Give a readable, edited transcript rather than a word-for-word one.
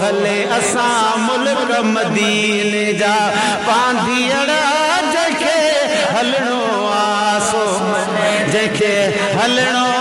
हले असां मुल्क मदीने जा पांधीअड़ा जंहिंखे हलणो आसो जंहिंखे हलणो